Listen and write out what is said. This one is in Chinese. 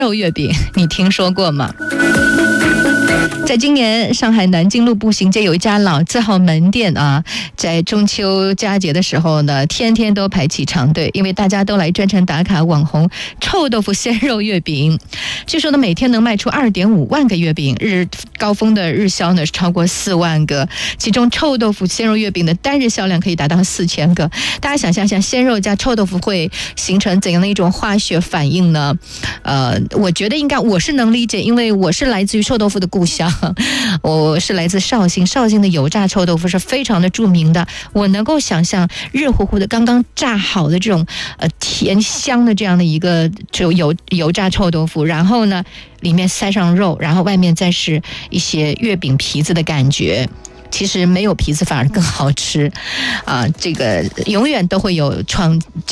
肉月饼，你听说过吗？在今年上海南京路步行街有一家老字号门店啊，在中秋佳节的时候呢，天天都排起长队，因为大家都来专程打卡网红臭豆腐鲜肉月饼。据说呢，每天能卖出2.5万个月饼，高峰的日销呢是超过4万个，其中臭豆腐鲜肉月饼的单日销量可以达到4000个。大家想象一下，鲜肉加臭豆腐会形成怎样的一种化学反应呢？我觉得我是能理解，因为我是来自于臭豆腐的故乡。我是来自绍兴的油炸臭豆腐是非常的著名的，我能够想象热乎乎的刚刚炸好的这种甜香的这样的一个油炸臭豆腐，然后呢里面塞上肉，然后外面再是一些月饼皮子的感觉。其实没有皮子反而更好吃啊！这个永远都会有